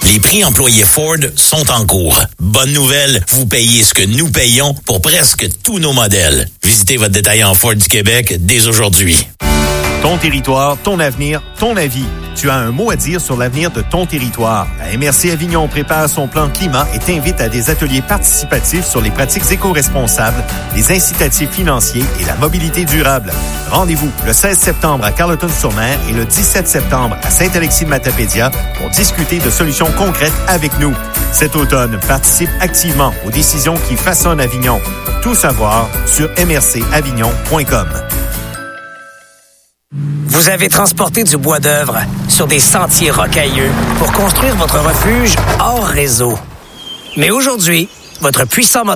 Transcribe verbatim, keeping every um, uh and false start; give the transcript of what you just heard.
Les prix employés Ford sont en cours. Bonne nouvelle, vous payez ce que nous payons pour presque tous nos modèles. Visitez votre détaillant Ford du Québec dès aujourd'hui. Ton territoire, ton avenir, ton avis. Tu as un mot à dire sur l'avenir de ton territoire. La M R C Avignon prépare son plan climat et t'invite à des ateliers participatifs sur les pratiques éco-responsables, les incitatifs financiers et la mobilité durable. Rendez-vous le seize septembre à Carleton-sur-Mer et le dix-sept septembre à Saint-Alexis-de-Matapédia pour discuter de solutions concrètes avec nous. Cet automne, participe activement aux décisions qui façonnent Avignon. Tout savoir sur m r c avignon point com. Vous avez transporté du bois d'œuvre sur des sentiers rocailleux pour construire votre refuge hors réseau. Mais aujourd'hui, votre puissant moteur